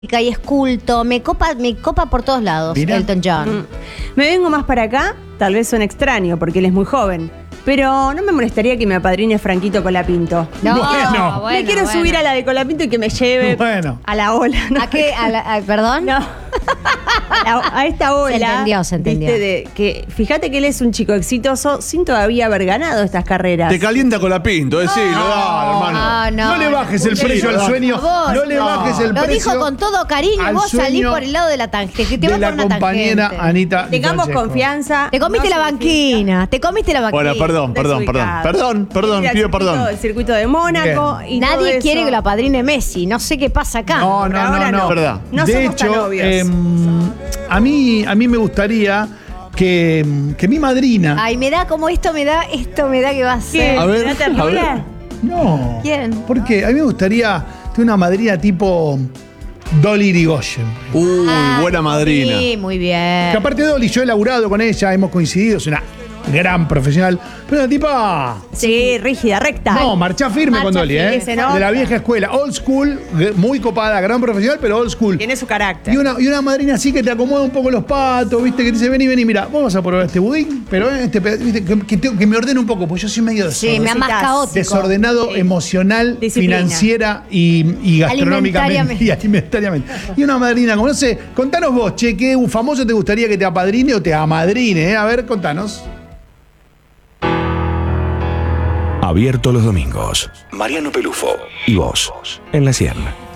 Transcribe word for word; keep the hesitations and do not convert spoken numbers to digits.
y es culto, me copa, me copa por todos lados. Mirá. Elton John. Mm. Me vengo más para acá, tal vez suene extraño porque él es muy joven, pero no me molestaría que me apadrine Franquito Colapinto. No, Bueno. bueno, me quiero bueno. subir a la de Colapinto y que me lleve Bueno. a la ola. ¿no? ¿A qué? ¿A la- a- ¿Perdón? No. A, la- a esta ola. Se entendió, se entendió. ¿viste? De, que, fíjate que él es un chico exitoso sin todavía haber ganado estas carreras. Te calienta con la pinto, decilo, dale, hermano. Ah, no, No le bajes el no. precio al sueño. Vos, No le bajes el Lo precio. dijo con todo cariño y al vos salís sueño por el lado de la tangente. Que te de vas la por una compañera tangente. Anita Di Tengamos Francesco. confianza. Te comiste no la significa- banquina, te comiste la banquina. Bueno, perdón, perdón, perdón. Desubicado. Perdón, perdón, Ir al pido circuito- perdón. El circuito de Mónaco y todo Nadie eso. quiere que lo apadrine Messi. No sé qué pasa acá. No, Por no, ahora no, no. no. Verdad. No de somos tan hecho, obvios. em, a mí, a mí me gustaría que, que mi madrina. Ay, me da como esto, me da, esto me da que va a ¿Qué? ser. A ver, ¿Te da a ternura? ver. No. ¿Quién? Porque a mí me gustaría tener una madrina tipo Dolly Irigoyen. Uy, Ah, buena madrina. Sí, muy bien. Que aparte de Dolly, yo he laburado con ella, hemos coincidido, es una gran profesional. Pero una tipa. Sí, rígida, recta. No, marcha firme Marcha con Dolly, firme, ¿eh? se nota. De la vieja escuela. Old school, de- muy copada, gran profesional, pero old school. Tiene su carácter. Y una, y una madrina así que te acomoda un poco los patos, ¿viste? Que te dice, vení, vení, mira, vamos a probar este budín, pero este, peda- ¿viste? Que, que te- que me ordene un poco, porque yo soy medio Sí, me da desordenado, más caótico. desordenado Sí. emocional, Disciplina. financiera y, y gastronómicamente. Alimentariamente. Y alimentariamente. Y una madrina, como no sé, contanos vos, che, ¿qué un famoso te gustaría que te apadrine o te amadrine? Eh? A ver, contanos. Abierto los domingos. Mariano Pelufo y vos en la cien.